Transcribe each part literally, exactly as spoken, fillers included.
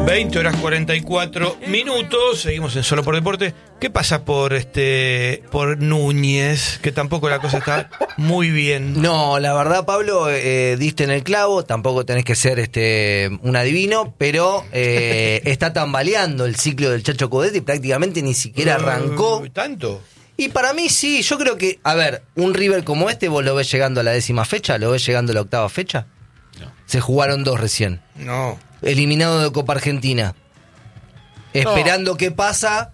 veinte horas cuarenta y cuatro minutos, seguimos en Solo por Deporte. ¿Qué pasa por este por Núñez? Que tampoco la cosa está muy bien. No, la verdad, Pablo, eh, diste en el clavo, tampoco tenés que ser este un adivino, pero eh, está tambaleando el ciclo del Chacho Coudet y prácticamente ni siquiera arrancó. Uh, ¿Tanto? Y para mí sí, yo creo que, a ver, un River como este, ¿vos lo ves llegando a la décima fecha? ¿Lo ves llegando a la octava fecha? No. Se jugaron dos recién. No. Eliminado de Copa Argentina. Esperando No. qué pasa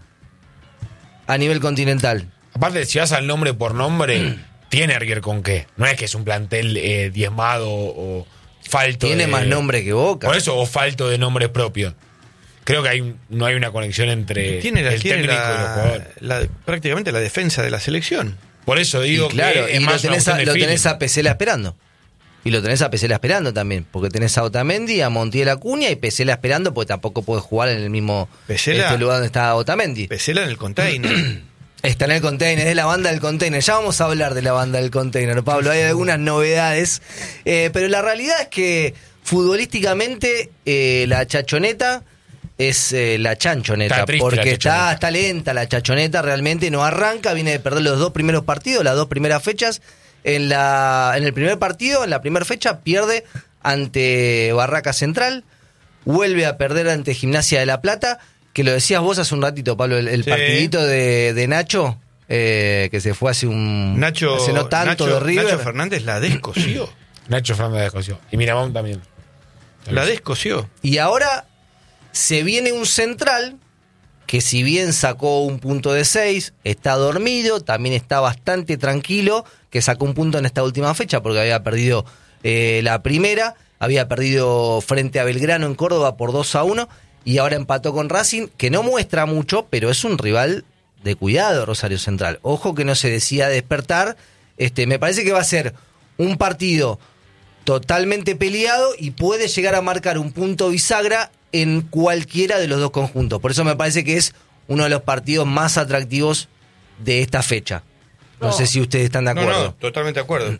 a nivel continental. Aparte, si vas al nombre por nombre, tiene River con qué. No es que es un plantel eh, diezmado o falto Tiene de... más nombre que Boca. Por eso, o falto de nombres propios. Creo que hay no hay una conexión entre Tiene, la, el tiene técnico la, y los jugadores. la- prácticamente la defensa de la selección. Por eso digo Y claro, que es y más lo tenés, una a, cuestión lo de tenés feeling. a Pesela esperando. Y lo tenés a Pesela esperando también. Porque tenés a Otamendi, a Montiel Acuña y Pesela esperando porque tampoco puede jugar en el mismo Pesela- este lugar donde está Otamendi. Pesela en el container. Está en el container, es la banda del container. Ya vamos a hablar de la banda del container, Pablo. Hay algunas novedades. Eh, pero la realidad es que futbolísticamente eh, la chachoneta es eh, la chanchoneta. Está triste porque la está, chachoneta. está lenta la chachoneta, realmente no arranca. Viene de perder los dos primeros partidos, las dos primeras fechas. En, la, en el primer partido, en la primera fecha, pierde ante Barraca Central. Vuelve a perder ante Gimnasia de La Plata. Que lo decías vos hace un ratito, Pablo, el, el Sí. partidito de, de Nacho, eh, que se fue hace un... Nacho, hace no tanto Nacho, de River. Nacho Fernández la descoció. Nacho Fernández descoció. Y Miramón también. La descoció. Y ahora se viene un central que si bien sacó un punto de seis, está dormido, también está bastante tranquilo, que sacó un punto en esta última fecha porque había perdido eh, la primera, había perdido frente a Belgrano en Córdoba por dos a uno y ahora empató con Racing, que no muestra mucho, pero es un rival de cuidado, Rosario Central. Ojo que no se decida despertar. Este, me parece que va a ser un partido totalmente peleado y puede llegar a marcar un punto bisagra en cualquiera de los dos conjuntos. Por eso me parece que es uno de los partidos más atractivos de esta fecha. No, No. sé si ustedes están de No, acuerdo. no, totalmente de acuerdo.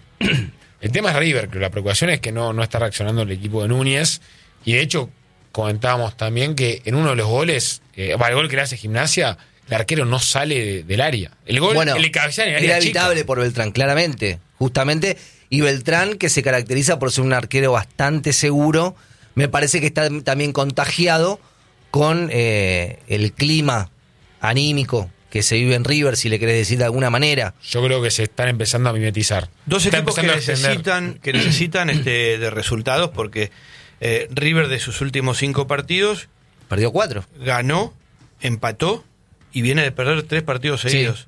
El tema es River, que la preocupación es que no, no está reaccionando el equipo de Núñez. Y de hecho, comentábamos también que en uno de los goles, eh, el gol que le hace Gimnasia, el arquero no sale de- del área. El gol, Bueno, el de cabecear en el área era chica. evitable por Beltrán, claramente. Justamente. Y Beltrán, que se caracteriza por ser un arquero bastante seguro, me parece que está también contagiado con eh, el clima anímico que se vive en River, si le querés decir de alguna manera. Yo creo que se están empezando a mimetizar. Dos Está equipos que empezando a extender. necesitan, que necesitan este, de resultados porque eh, River de sus últimos cinco partidos Perdió cuatro. ganó, empató y viene de perder tres partidos seguidos.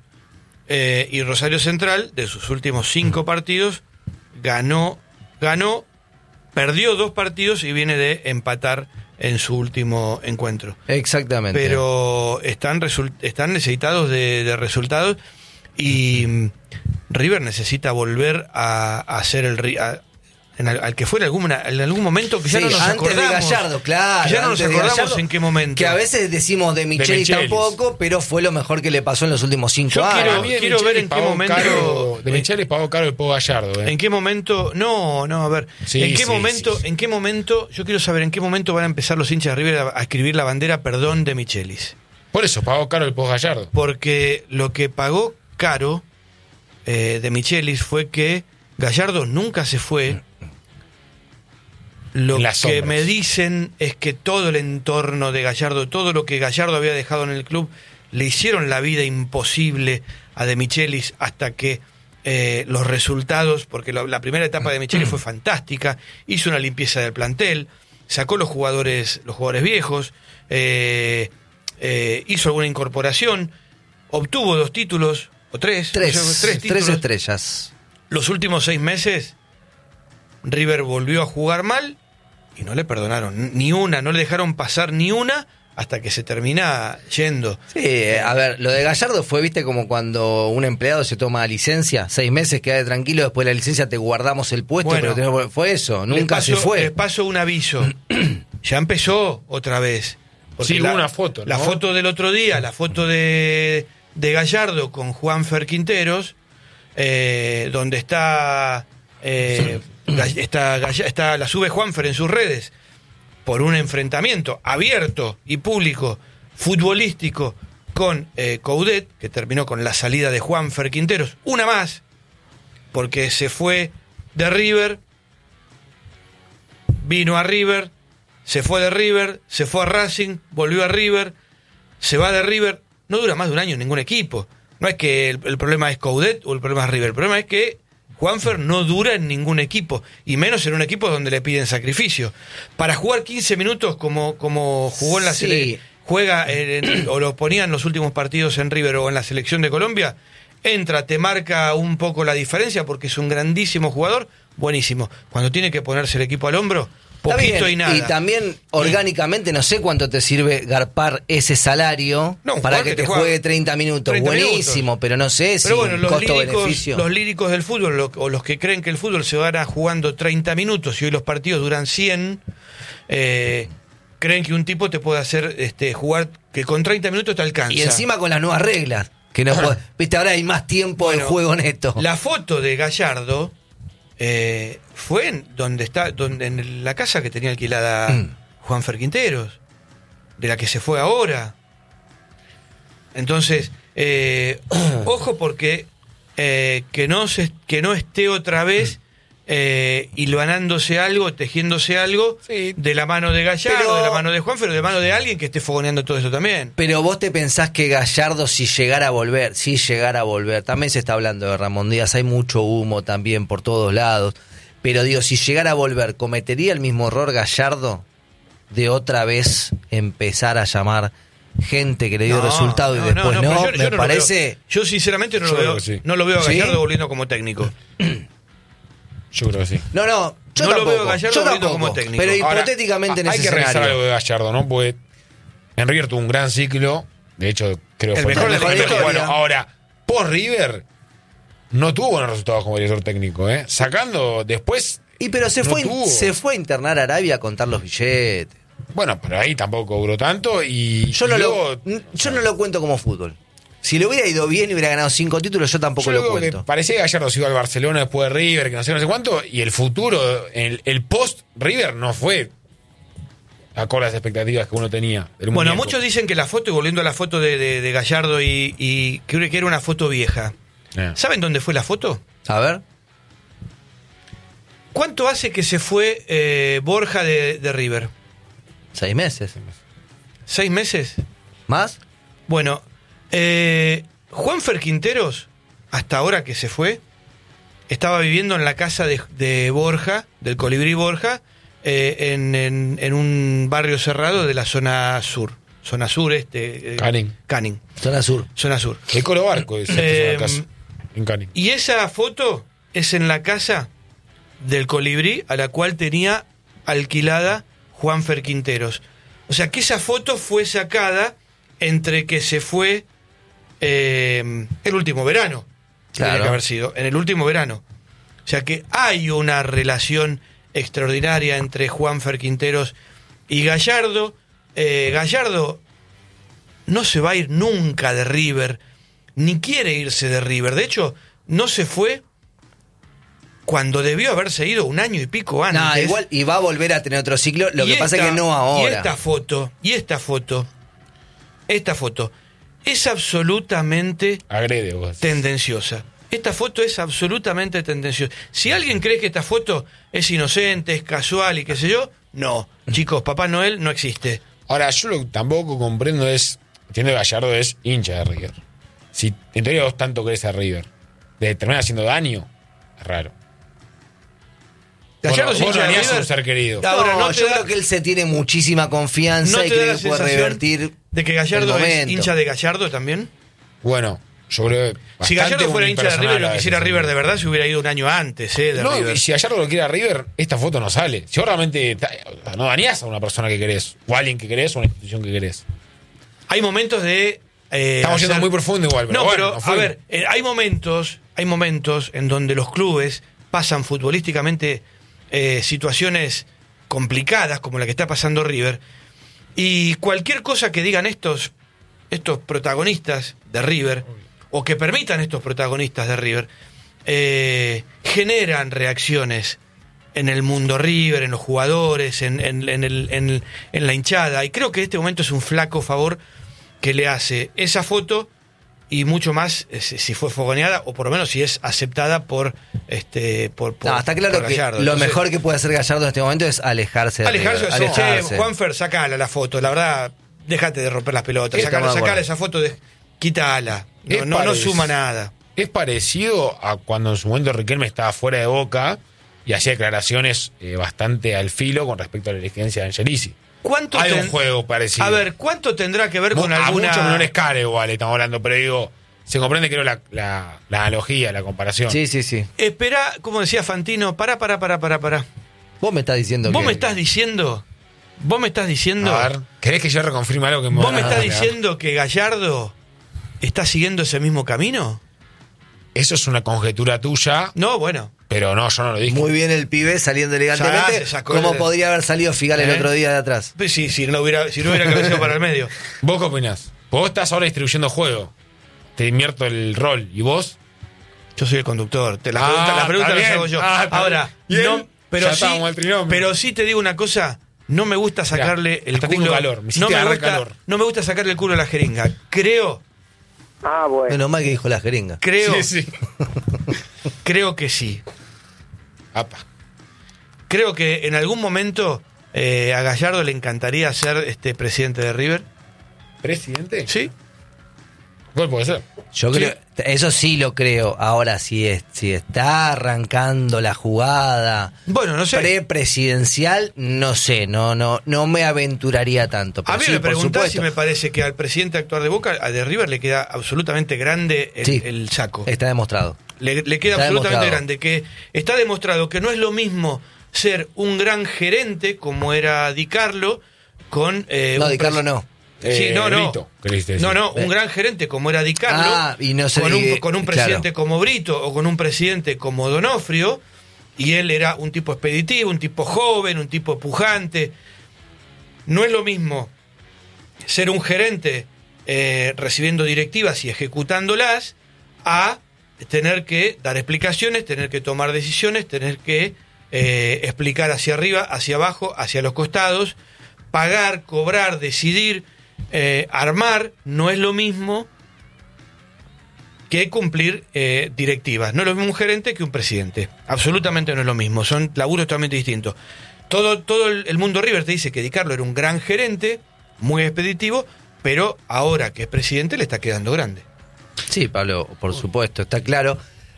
Eh, y Rosario Central, de sus últimos cinco partidos, ganó, ganó, perdió dos partidos y viene de empatar en su último encuentro. Exactamente. Pero están, result- están necesitados de, de resultados y mm, River necesita volver a, a hacer el ri- a- en al, al que fue en, alguna, en algún momento que ya Sí, no nos antes acordamos. de Gallardo, claro. Que ya no nos antes de acordamos Gallardo, en qué momento. Que a veces decimos de Michelis, Michelis. tampoco, pero fue lo mejor que le pasó en los últimos cinco Yo años. quiero- Para mí de quiero ver Michelis en qué pagó momento- caro- de eh, Michelis pagó caro el Po Gallardo. Eh. ¿En qué momento? No, no, a ver. Sí, ¿En qué sí, momento? sí, sí. ¿En qué momento? Yo quiero saber en qué momento van a empezar los hinchas de River a, a escribir la bandera perdón de Michelis. Por eso pagó caro el Po Gallardo. Porque lo que pagó caro eh, de Michelis fue que Gallardo nunca se fue. Lo En las que sombras. me dicen es que todo el entorno de Gallardo, todo lo que Gallardo había dejado en el club, le hicieron la vida imposible a De Michelis hasta que eh, los resultados, porque la, la primera etapa de Michelis fue fantástica, hizo una limpieza del plantel, sacó los jugadores, los jugadores viejos, eh, eh, hizo alguna incorporación, obtuvo dos títulos, o tres, Tres, o sea, tres, títulos. estrellas. Los últimos seis meses, River volvió a jugar mal y no le perdonaron ni una, no le dejaron pasar ni una hasta que se termina yendo. Sí, eh, a ver, lo de Gallardo fue, viste, como cuando un empleado se toma licencia, seis meses, queda tranquilo, después de la licencia te guardamos el puesto, Bueno, pero tenés- fue eso, Les nunca paso- se fue. Les paso un aviso. Ya empezó otra vez. Porque Sí, hubo una foto, ¿no? La foto del otro día, la foto de, de Gallardo con Juanfer Quinteros, eh, donde está, eh, Gall- está, Gall- está, la sube Juanfer en sus redes. por un enfrentamiento abierto y público, futbolístico, con eh, Coudet, que terminó con la salida de Juanfer Quinteros, una más, porque se fue de River, vino a River, se fue de River, se fue a Racing, volvió a River, se va de River, no dura más de un año en ningún equipo. No es que el, el problema es Coudet o el problema es River, el problema es que Juanfer no dura en ningún equipo, y menos en un equipo donde le piden sacrificio. Para jugar quince minutos como, como jugó en la Sí. selección, juega en, en, o lo ponía en los últimos partidos en River o en la selección de Colombia, entra, te marca un poco la diferencia porque es un grandísimo jugador, buenísimo. Cuando tiene que ponerse el equipo al hombro, Está poquito bien, y nada. Y también orgánicamente no sé cuánto te sirve garpar ese salario No, un para jugador que que te te juega juegue treinta minutos. treinta Buenísimo, minutos. pero no sé si Pero bueno, los líricos, costo-beneficio. los líricos del fútbol, lo- o los que creen que el fútbol se gana jugando treinta minutos y hoy los partidos duran cien, eh, creen que un tipo te puede hacer este, jugar, que con treinta minutos te alcanza. Y encima con las nuevas reglas. Que no puede- Viste, ahora hay más tiempo Bueno, de juego neto. La foto de Gallardo eh, fue en donde está, donde en la casa que tenía alquilada Mm. Juanfer Quinteros, de la que se fue ahora. Entonces, eh, ojo porque eh, que no se, que no esté otra vez eh, hilvanándose algo, tejiéndose algo Sí. de la mano de Gallardo, Pero- de la mano de Juanfer, o de la mano de alguien que esté fogoneando todo eso también. Pero vos te pensás que Gallardo, si llegara a volver, si llegara a volver, también se está hablando de Ramón Díaz, hay mucho humo también por todos lados. Pero digo, si llegara a volver, ¿cometería el mismo error Gallardo de otra vez empezar a llamar gente que le dio No, resultado y no, después no? no, pero yo- yo Me no lo parece... veo. Yo sinceramente no Yo lo creo veo, que sí. no lo veo a ¿Sí? Gallardo volviendo como técnico. Yo creo que sí. No, no, yo No lo tampoco, veo a Gallardo yo volviendo tampoco, como técnico. pero Ahora, hipotéticamente en hay ese que revisar escenario. algo de Gallardo, ¿no? Porque en River tuvo un gran ciclo. De hecho, creo que El fue mejor de la historia. Bueno, ahora, por River, no tuvo buenos resultados como director técnico, ¿eh? Sacando después. Y pero se no fue tuvo. se fue a internar a Arabia a contar los billetes. Bueno, pero ahí tampoco cobró tanto y. Yo no, luego- lo, yo no lo cuento como fútbol. Si le hubiera ido bien y hubiera ganado cinco títulos, yo tampoco Yo lo digo que cuento. parecía que Gallardo se iba al Barcelona después de River, que no sé, no sé cuánto, y el futuro, el, el post-River no fue acorde a las expectativas que uno tenía. del Bueno, muñeco. muchos dicen que la foto, y volviendo a la foto de, de- de Gallardo, y, y creo que era una foto vieja. Eh. ¿Saben dónde fue la foto? A ver. ¿Cuánto hace que se fue eh, Borja de, de River? Seis meses. ¿Seis meses? ¿Más? Bueno, eh, Juanfer Quinteros, hasta ahora que se fue, estaba viviendo en la casa de, de Borja, del Colibrí Borja, eh, en, en- en un barrio cerrado de la zona sur. Zona sur, este. eh, Canning. Canning, Zona sur. zona sur. El Colo Barco, es Eh, la casa, en Cani. Y esa foto es en la casa del Colibrí, a la cual tenía alquilada Juanfer Quinteros. O sea que esa foto fue sacada entre que se fue eh, el último verano. Tiene Claro. que haber sido, en el último verano. O sea que hay una relación extraordinaria entre Juanfer Quinteros y Gallardo. Eh, Gallardo no se va a ir nunca de River, ni quiere irse de River. De hecho, no se fue cuando debió haberse ido un año y pico antes. No, igual, y va a volver a tener otro ciclo. Lo Y que pasa es esta- que no ahora. Y esta foto, y esta foto, esta foto, es absolutamente Agrede vos. tendenciosa. Esta foto es absolutamente tendenciosa. Si alguien cree que esta foto es inocente, es casual y qué sé yo, no. Chicos, Papá Noel no existe. Ahora, yo lo que tampoco comprendo es. Entiendo que Gallardo es hincha de River. Si en teoría vos tanto querés a River, de terminar haciendo daño, es raro. Gallardo Vos es no- hincha vos de no tenías River. un ser querido. No, Ahora, no, ¿no te yo da- creo que él se tiene muchísima confianza ¿No y te da cree la que puede sensación revertir de que Gallardo el es momento. hincha de Gallardo también? Bueno, yo creo que. Si bastante Gallardo fuera hincha de unipersonal River y lo a quisiera veces, River ¿no? de verdad, se hubiera ido un año antes, ¿eh? De No, River. y si Gallardo lo quiere a River, esta foto no sale. Si vos realmente ta- o sea, no dañás a una persona que querés, o a alguien que querés, o a una institución que querés. Hay momentos de... eh, Estamos yendo hacer- muy profundo igual, pero no, bueno, pero no fue. a ver, eh, hay momentos, hay momentos en donde los clubes pasan futbolísticamente eh, situaciones complicadas como la que está pasando River, y cualquier cosa que digan estos estos protagonistas de River o que permitan estos protagonistas de River eh, generan reacciones en el mundo River, en los jugadores, en, en, en, el, en, en la hinchada. Y creo que este momento es un flaco favor que le hace esa foto y mucho más eh, si fue fogoneada o por lo menos si es aceptada por este por, por No, está claro por que Gallardo. lo Entonces, mejor que puede hacer Gallardo en este momento es alejarse de alejarse, River, eso, alejarse. che, Juanfer, sacala la foto, la verdad, déjate de romper las pelotas, Sí, sacala, estamos de sacala acuerdo. esa foto, de, quítala, no, Es no, no parec- suma nada. Es parecido a cuando en su momento Riquelme estaba fuera de Boca y hacía declaraciones eh, bastante al filo con respecto a la dirigencia de Angelici. ¿Cuánto Hay ten- un juego parecido. A ver, ¿cuánto tendrá que ver Mu- con a alguna muchos menores cara igual estamos hablando, pero digo, se comprende creo la, la, la analogía, la comparación. Sí, sí, sí. Espera, como decía Fantino, pará, pará, pará, pará, pará. Vos me estás diciendo Vos que... me estás diciendo, vos me estás diciendo, A ver, ¿querés que yo reconfirme algo que me vos me van a estás negar? diciendo que Gallardo está siguiendo ese mismo camino? Eso es una conjetura tuya, No, bueno. pero no, yo no lo dije. Muy bien el pibe saliendo elegantemente. Ya, se sacó ¿Cómo el- podría haber salido Figal el ¿Eh? otro día de atrás? Pues sí, si no hubiera, si no hubiera cabeceado para el medio. ¿Vos qué opinás? Vos estás ahora distribuyendo juego. Te invierto el rol. ¿Y vos? Yo soy el conductor. Te la Ah, pregunta, la pregunta está la bien. hago yo. Ah, está Ahora, bien. no, pero Ya sí, estábamos al trinomio. pero sí te digo una cosa, no me gusta sacarle el hasta culo. tengo calor, me hiciste no me agarrar gusta, calor. no me gusta sacarle el culo a la jeringa. Creo, Ah, bueno. Menos mal que dijo la jeringa. creo, Sí, sí. creo que sí. Apa. Creo que en algún momento eh, a Gallardo le encantaría ser este presidente de River. ¿Presidente? ¿Sí? ¿Cuál puede ser? Yo Sí. creo, eso sí lo creo. Ahora, si, es, si está arrancando la jugada Bueno, no sé. pre-presidencial, no sé, no, no, no me aventuraría tanto. A Pero mí sí, me por preguntás supuesto. si me parece que al presidente actual de Boca, a de River, le queda absolutamente grande el, Sí. el saco. Está demostrado. Le, le queda Está absolutamente demostrado. grande. Que está demostrado que no es lo mismo ser un gran gerente, como era Di Carlo, con... eh, No, un Di Carlo pres- no. Sí, Eh, no, no. Brito, queriste decir. No, no, un Eh. gran gerente como era Di Carlo, Ah, y no se con, un, diga- con un claro. presidente como Brito o con un presidente como Donofrio, y él era un tipo expeditivo, un tipo joven, un tipo pujante. No es lo mismo ser un gerente eh, recibiendo directivas y ejecutándolas a tener que dar explicaciones, tener que tomar decisiones, tener que eh, explicar hacia arriba, hacia abajo, hacia los costados, pagar, cobrar, decidir, eh, armar. No es lo mismo que cumplir eh, directivas. No es lo mismo un gerente que un presidente. Absolutamente no es lo mismo. Son laburos totalmente distintos. Todo, todo el, el mundo River te dice que Di Carlo era un gran gerente, muy expeditivo, pero ahora que es presidente le está quedando grande. Sí, Pablo, por supuesto, está claro.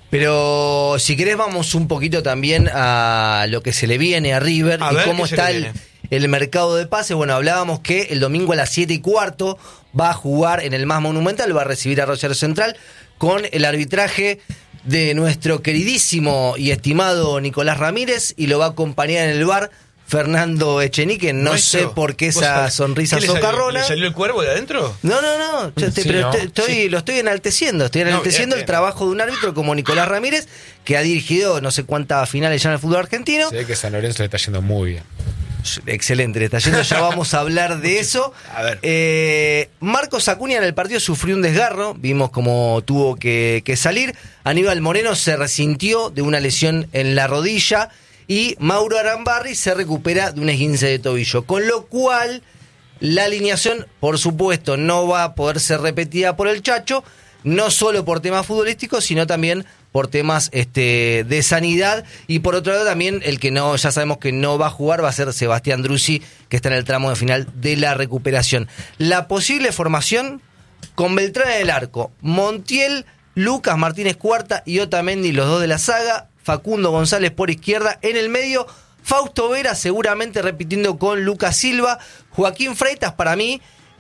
Pero si querés vamos un poquito también a lo que se le viene a River A y ver, cómo ¿qué se está le el, viene? el mercado de pases. Bueno, hablábamos que el domingo a las siete y cuarto va a jugar en el más monumental, va a recibir a Rosario Central con el arbitraje de nuestro queridísimo y estimado Nicolás Ramírez, y lo va a acompañar en el bar Fernando Echenique. No Nuestro. sé por qué ¿Vos esa sabés? sonrisa ¿Qué le salió? socarrona. ¿Le salió el cuervo de adentro? No, no, no, yo te- Sí, pero ¿no? estoy, estoy- Sí. lo estoy enalteciendo, estoy No, enalteciendo bien, el bien. trabajo de un árbitro como Nicolás Ramírez, que ha dirigido no sé cuántas finales ya en el fútbol argentino. Se ve que San Lorenzo le está yendo muy bien. Excelente, le está yendo, ya vamos a hablar de eso. A ver. Eh, Marcos Acuña en el partido sufrió un desgarro, vimos cómo tuvo que, que salir. Aníbal Moreno se resintió de una lesión en la rodilla y Mauro Arambarri se recupera de un esguince de tobillo, con lo cual la alineación, por supuesto, no va a poder ser repetida por el Chacho, no solo por temas futbolísticos, sino también por temas este, de sanidad. Y por otro lado también el que no, ya sabemos que no va a jugar va a ser Sebastián Drussi, que está en el tramo de final de la recuperación. La posible formación con Beltrán en el arco, Montiel, Lucas Martínez Cuarta y Otamendi, los dos de la saga, Facundo González por izquierda, en el medio Fausto Vera seguramente repitiendo con Lucas Silva. Joaquín Freitas para mí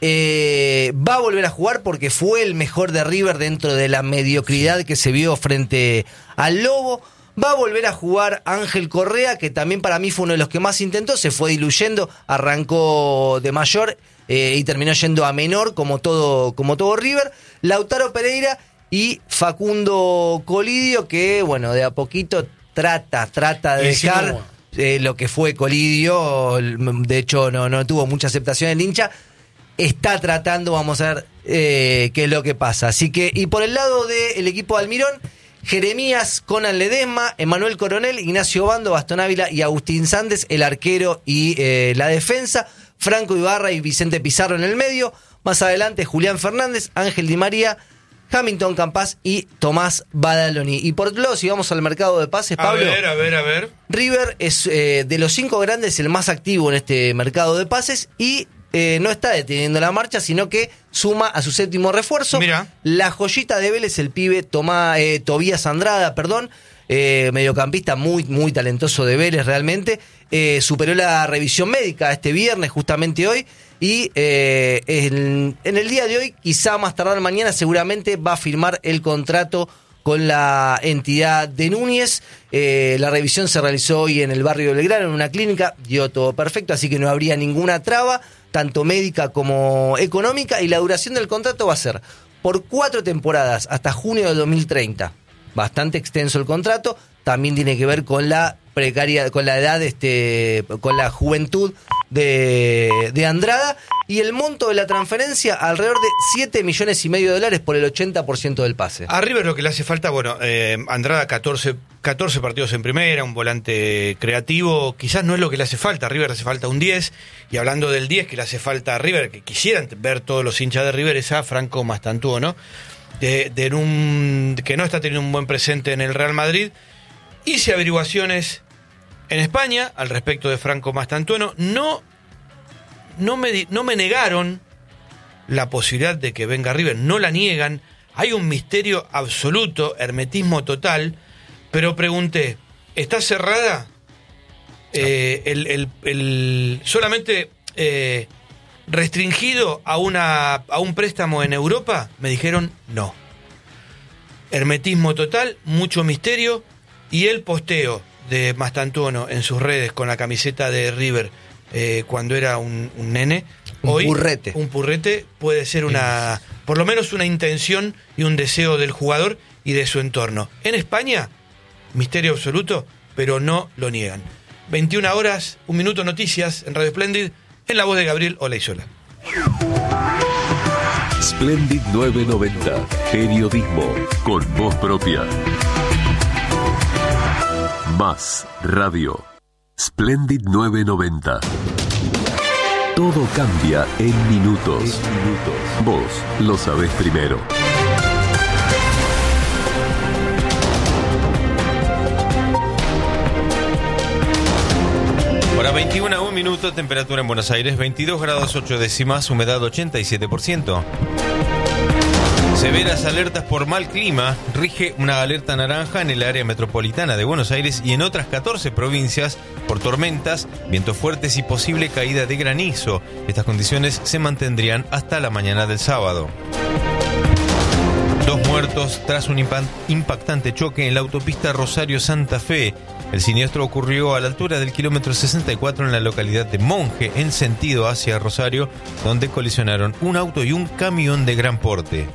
eh, va a volver a jugar porque fue el mejor de River dentro de la mediocridad que se vio frente al Lobo. Va a volver a jugar Ángel Correa, que también para mí fue uno de los que más intentó, se fue diluyendo, arrancó de mayor eh, y terminó yendo a menor como todo, como todo River. Lautaro Pereira y Facundo Colidio, que bueno, de a poquito trata, trata de Y si dejar no- eh, lo que fue Colidio. De hecho no, no tuvo mucha aceptación en el hincha. Está tratando, vamos a ver eh, qué es lo que pasa. Así que, y por el lado del equipo de Almirón, Jeremías, Conan Ledesma, Emanuel Coronel, Ignacio Bando, Gastón Ávila y Agustín Sández, el arquero y eh, la defensa. Franco Ibarra y Vicente Pizarro en el medio. Más adelante, Julián Fernández, Ángel Di María, Hamilton Campas y Tomás Badaloni. Y por otro lado, si vamos al mercado de pases, Pablo. A ver, a ver, a ver. River es eh, de los cinco grandes el más activo en este mercado de pases y eh, no está deteniendo la marcha, sino que suma a su séptimo refuerzo. Mirá. La joyita de Vélez, el pibe Tomá, eh, Tobías Andrada, perdón, eh, mediocampista muy, muy talentoso de Vélez realmente. Eh, superó la revisión médica este viernes, justamente hoy. Y eh, en, en el día de hoy, quizá más tardar mañana, seguramente va a firmar el contrato con la entidad de Núñez. Eh, la revisión se realizó hoy en el barrio de Belgrano, en una clínica, dio todo perfecto, así que no habría ninguna traba, tanto médica como económica, y la duración del contrato va a ser por cuatro temporadas hasta junio de dos mil treinta. Bastante extenso el contrato, también tiene que ver con la precaria, con la edad, este, con la juventud de, de Andrada, y el monto de la transferencia alrededor de siete millones y medio de dólares por el ochenta por ciento del pase. A River lo que le hace falta, bueno, eh, Andrada catorce, catorce partidos en primera, un volante creativo, quizás no es lo que le hace falta, a River le hace falta un diez, y hablando del diez que le hace falta a River, que quisieran ver todos los hinchas de River, es a Franco Mastantuono, de, de un, que no está teniendo un buen presente en el Real Madrid. Hice averiguaciones en España al respecto de Franco Mastantuono, no, no, me, no me negaron la posibilidad de que venga River, no la niegan, hay un misterio absoluto, hermetismo total, pero pregunté, ¿está cerrada? Eh, el, el, el, solamente eh, restringido a, una, a un préstamo en Europa, me dijeron no. Hermetismo total, mucho misterio, y el posteo de Mastantuono en sus redes con la camiseta de River eh, cuando era un, un nene, un hoy purrete. un purrete puede ser una, por lo menos una intención y un deseo del jugador y de su entorno. En España, misterio absoluto, pero no lo niegan. veintiuna horas, un minuto, noticias en Radio Splendid, en la voz de Gabriel Olaizola. Splendid novecientos noventa, periodismo con voz propia. Más radio. Splendid novecientos noventa. Todo cambia en minutos. En minutos. Vos lo sabés primero. Hora veintiuna, un minuto, temperatura en Buenos Aires veintidós grados ocho décimas, humedad ochenta y siete por ciento. Severas alertas por mal clima. Rige una alerta naranja en el área metropolitana de Buenos Aires y en otras catorce provincias por tormentas, vientos fuertes y posible caída de granizo. Estas condiciones se mantendrían hasta la mañana del sábado. Dos muertos tras un impactante choque en la autopista Rosario-Santa Fe. El siniestro ocurrió a la altura del kilómetro sesenta y cuatro en la localidad de Monje, en sentido hacia Rosario, donde colisionaron un auto y un camión de gran porte.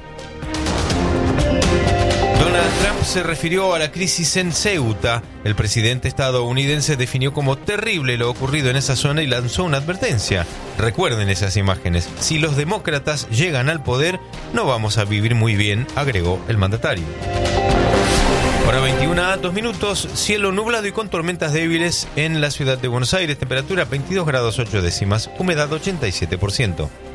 Donald Trump se refirió a la crisis en Ceuta. El presidente estadounidense definió como terrible lo ocurrido en esa zona y lanzó una advertencia. Recuerden esas imágenes. Si los demócratas llegan al poder, no vamos a vivir muy bien, agregó el mandatario. Hora veintiuna, dos minutos, cielo nublado y con tormentas débiles en la ciudad de Buenos Aires, temperatura veintidós grados ocho décimas, humedad ochenta y siete por ciento.